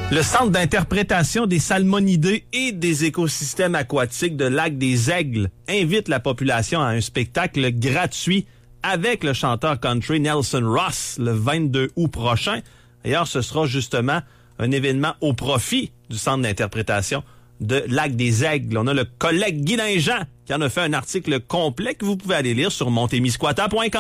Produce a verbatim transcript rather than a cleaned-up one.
Le Centre d'interprétation des salmonidés et des écosystèmes aquatiques de Lac des Aigles invite la population à un spectacle gratuit avec le chanteur country Nelson Ross le vingt-deux août prochain. D'ailleurs, ce sera justement un événement au profit du Centre d'interprétation de Lac des Aigles. On a le collègue Guy Linjean qui en a fait un article complet que vous pouvez aller lire sur montémiscouata point com.